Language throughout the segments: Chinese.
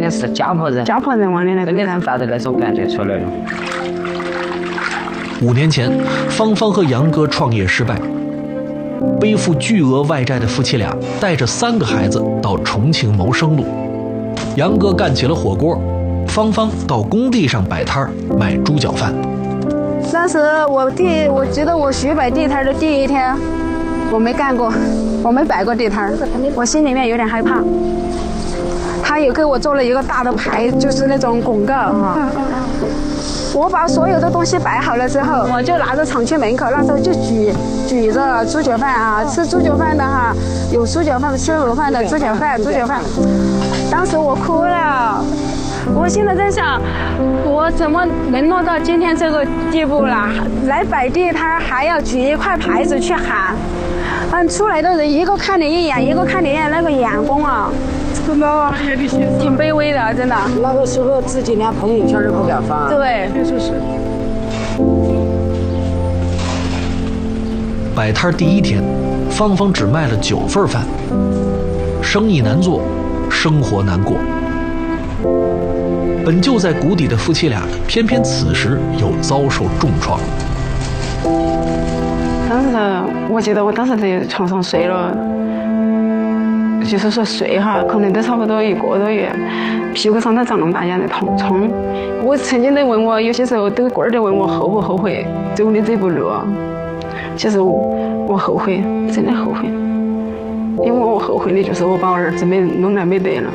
的是家破人亡的那个人发的那种感觉出来了。 5年前，芳芳和杨哥创业失败，背负巨额外债的夫妻俩带着3个孩子到重庆谋生路。杨哥干起了火锅，芳芳到工地上摆摊卖猪脚饭。 当时我觉得我学摆地摊的第一天，我没干过，我没摆过地摊，我心里面有点害怕。他也给我做了一个大的牌，就是那种广告哈。我把所有的东西摆好了之后，我就拿着厂区门口，那时候就举着猪脚饭啊，吃猪脚饭的哈，有猪脚饭吃卤饭的猪脚饭。当时我哭了，我现在在想，我怎么能落到今天这个地步了？来摆地摊还要举一块牌子去喊，出来的人一个看你一眼，一个看你一眼，那个眼光啊！真的挺卑微的，真的。 那个时候自己连朋友圈都不敢发。 对，确实是。 摆摊第1天，芳芳只卖了9份饭，生意难做，生活难过。本就在谷底的夫妻俩，偏偏此时又遭受重创。 当时我记得我当时在床上睡了。就是说睡哈，可能都差不多1个多月，屁股上都长那么大样的痛。我曾经都问我，有些时候都官儿都问我后不后悔走的这步路。其实我后悔，真的后悔，因为我后悔的就是我把我儿子弄来没得了。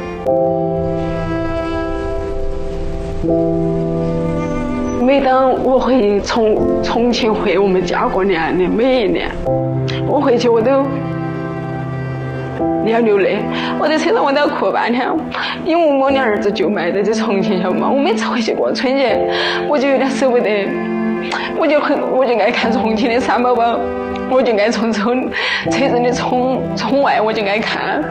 每当我回重庆回我们家过年的每一年，我回去我都要流泪，我在车上我都要哭半天，因为我的儿子就埋在这重庆，晓得吗？我每次回去过春节，我就有点舍不得，我就爱看重庆的三宝宝，我就爱从车上的窗外我就爱看，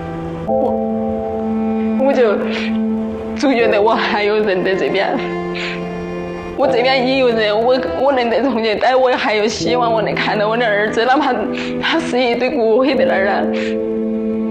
我就总觉得我还有人在这边，我这边也有人，我能在重庆待，我还有希望，我能看到我的儿子，哪怕他是一堆骨灰在那儿了。